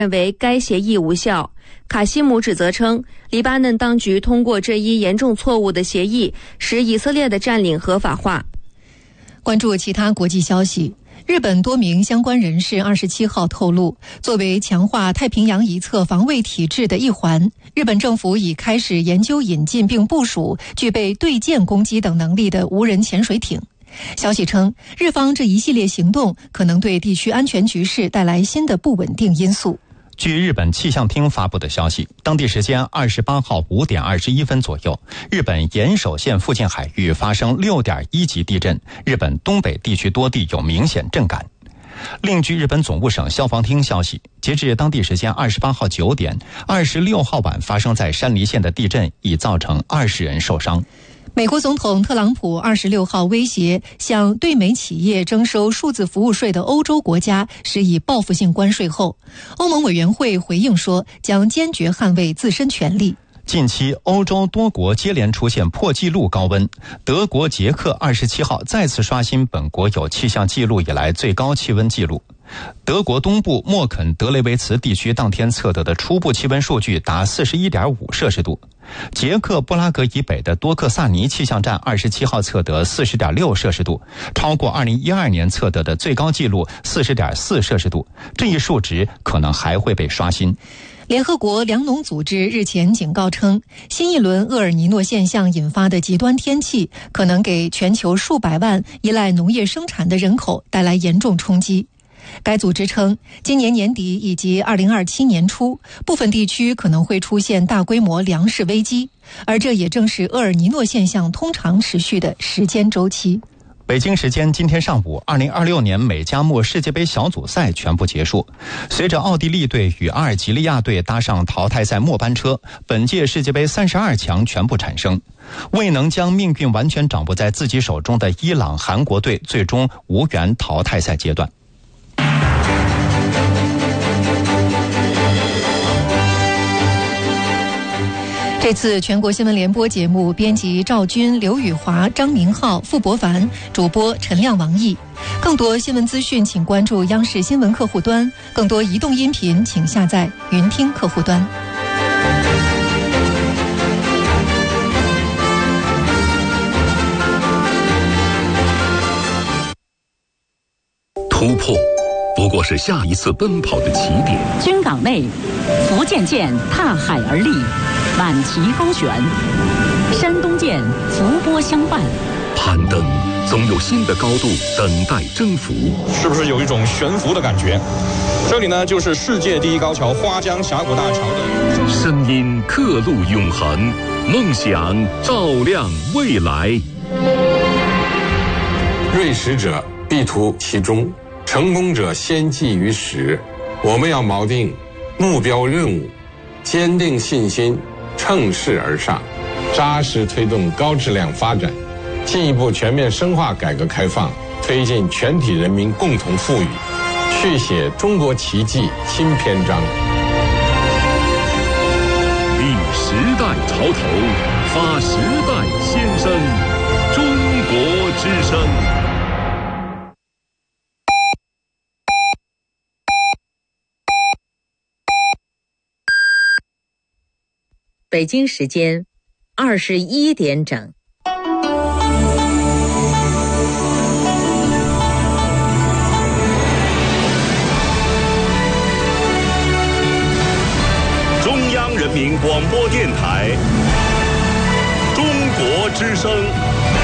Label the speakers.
Speaker 1: 认为该协议无效。卡西姆指责称，黎巴嫩当局通过这一严重错误的协议，使以色列的占领合法化。
Speaker 2: 关注其他国际消息。日本多名相关人士27号透露，作为强化太平洋一侧防卫体制的一环，日本政府已开始研究引进并部署具备对舰攻击等能力的无人潜水艇。消息称，日方这一系列行动可能对地区安全局势带来新的不稳定因素。
Speaker 3: 据日本气象厅发布的消息，当地时间28号5点21分左右，日本岩手县附近海域发生6.1级地震，日本东北地区多地有明显震感。另据日本总务省消防厅消息，截至当地时间28号9点，26号晚发生在山梨县的地震已造成20人受伤。
Speaker 2: 美国总统特朗普26号威胁向对美企业征收数字服务税的欧洲国家施以报复性关税后，欧盟委员会回应说将坚决捍卫自身权利。
Speaker 3: 近期欧洲多国接连出现破纪录高温，德国捷克27号再次刷新本国有气象记录以来最高气温纪录。德国东部默肯德雷维茨地区当天测得的初步气温数据达 41.5 摄氏度。捷克布拉格以北的多克萨尼气象站27号测得 40.6 摄氏度，超过2012年测得的最高纪录 40.4 摄氏度，这一数值可能还会被刷新。
Speaker 2: 联合国粮农组织日前警告称，新一轮厄尔尼诺现象引发的极端天气可能给全球数百万依赖农业生产的人口带来严重冲击。该组织称，今年年底以及2027年初，部分地区可能会出现大规模粮食危机，而这也正是厄尔尼诺现象通常持续的时间周期。
Speaker 3: 北京时间今天上午，2026年美加墨世界杯小组赛全部结束。随着奥地利队与阿尔及利亚队搭上淘汰赛末班车，本届世界杯32强全部产生。未能将命运完全掌握在自己手中的伊朗、韩国队最终无缘淘汰赛阶段。
Speaker 2: 这次全国新闻联播节目编辑赵军、刘宇华、张明浩、傅博凡，主播陈亮、王毅。更多新闻资讯请关注央视新闻客户端，更多移动音频请下载云听客户端。
Speaker 4: 突破不过是下一次奔跑的起点。
Speaker 5: 军港内，福建舰踏海而立，满旗高悬；山东舰伏波相伴。
Speaker 4: 攀登总有新的高度等待征服，
Speaker 6: 是不是有一种悬浮的感觉？这里呢，就是世界第一高桥花江峡谷大桥的
Speaker 4: 声音刻录永恒，梦想照亮未来。
Speaker 7: 锐识者必图其中，成功者先记于始。我们要锚定目标任务，坚定信心，乘势而上，扎实推动高质量发展，进一步全面深化改革开放，推进全体人民共同富裕，续写中国奇迹新篇章。
Speaker 4: 立时代潮头，发时代先声，中国之声。
Speaker 8: 北京时间21点整。
Speaker 4: 中央人民广播电台，中国之声。